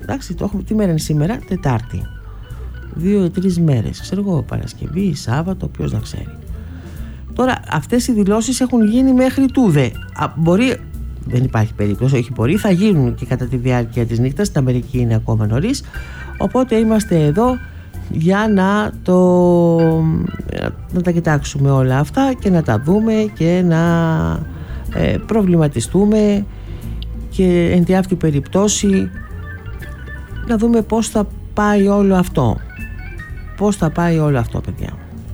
Εντάξει, τι μέρα είναι σήμερα? Τετάρτη. 2-3 μέρες. Ξέρω εγώ, Παρασκευή, Σάββατο, ποιος να ξέρει. Τώρα, αυτές οι δηλώσεις έχουν γίνει μέχρι τούδε. Μπορεί, δεν υπάρχει περίπτωση, όχι μπορεί, θα γίνουν και κατά τη διάρκεια της νύχτας. Στην Αμερική είναι ακόμα νωρίς. Οπότε είμαστε εδώ για να τα κοιτάξουμε όλα αυτά και να τα δούμε και να προβληματιστούμε και εν τη αυτή περιπτώσει να δούμε πώς θα πάει όλο αυτό. Πώς θα πάει όλο αυτό, παιδιά.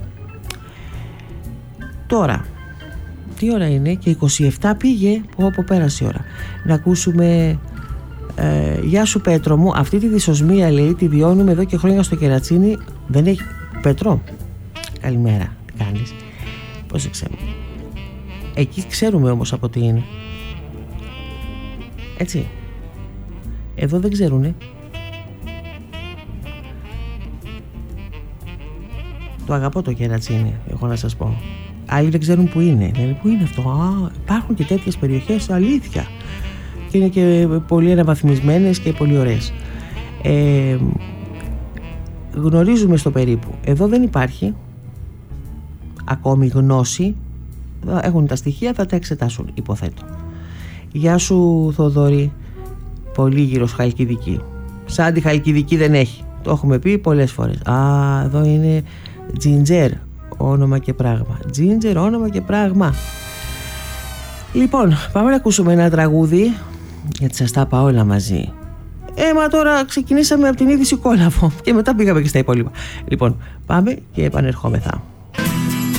Τώρα, τι ώρα είναι? Και 27 πήγε, όπου πέρασε η ώρα. Να ακούσουμε γεια σου Πέτρο μου, αυτή τη δυσοσμία λέει τη βιώνουμε εδώ και χρόνια στο Κερατσίνι. Δεν έχει... Πέτρο, καλημέρα, τι κάνεις? Πώς δεν ξέρουμε? Εκεί ξέρουμε όμως από τι είναι. Έτσι. Εδώ δεν ξέρουνε. Το αγαπώ το Κερατσίνι, έχω να σας πω. Άλλοι δεν ξέρουν που είναι. Λένε, πού είναι αυτό? Υπάρχουν και τέτοιες περιοχές, αλήθεια. Και είναι και πολύ αναβαθμισμένες και πολύ ωραίες. Γνωρίζουμε στο περίπου. Εδώ δεν υπάρχει ακόμη γνώση. Έχουν τα στοιχεία, θα τα εξετάσουν, υποθέτω. Γεια σου Θοδωρή. Πολύ γύρω Χαλκιδική. Σαν τη Χαλκιδική δεν έχει. Το έχουμε πει πολλές φορές. Εδώ είναι Ginger, όνομα και πράγμα. Ginger, όνομα και πράγμα. Λοιπόν, πάμε να ακούσουμε ένα τραγούδι, γιατί σας τα είπα όλα μαζί. Μα τώρα ξεκινήσαμε από την είδηση Κόλαβο και μετά πήγαμε και στα υπόλοιπα. Λοιπόν, πάμε και επανερχόμεθα.